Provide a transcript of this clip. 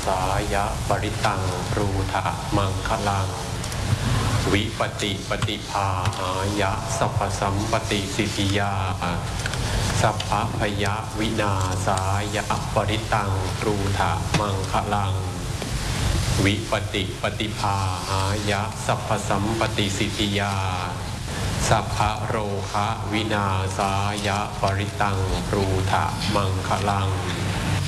สายะปริตังรูถะมังคลังวิปติปฏิภาหายะสัพพสัมปติสิทธิยาสัพพพยะวินาสายะปริตังรูถะมังคลังวิปติปฏิภาหายะสัพพสัมปติสิทธิยาสัพพะโรคะวินาสายะปริตังรูถะมังคลัง